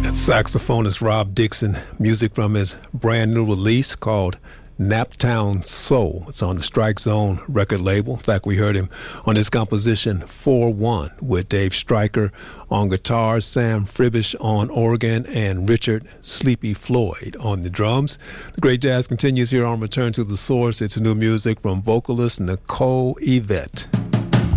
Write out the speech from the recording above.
Saxophonist Rob Dixon, music from his brand new release called Naptown Soul. It's on the Strike Zone record label. In fact, we heard him on his composition 4-1 with Dave Stryker on guitar, Sam Fribish on organ, and Richard Sleepy Floyd on the drums. The great jazz continues here on Return to the Source. It's new music from vocalist Nicole Yvette.